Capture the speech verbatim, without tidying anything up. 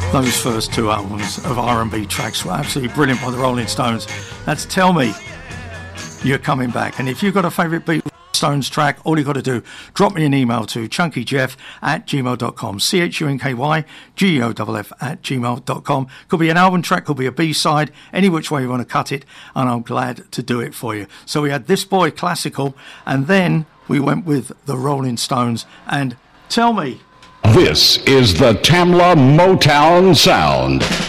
Those first two albums of R and B tracks were absolutely brilliant by the Rolling Stones. That's Tell Me You're Coming Back. And if you've got a favourite Beatles Stones track, all you've got to do, drop me an email to chunkyjeff at gmail dot com. C H U N K Y G O F F at gmail dot com. Could be an album track, could be a B-side, any which way you want to cut it, and I'm glad to do it for you. So we had This Boy Classical, and then we went with the Rolling Stones and Tell Me. This is the Tamla Motown Sound.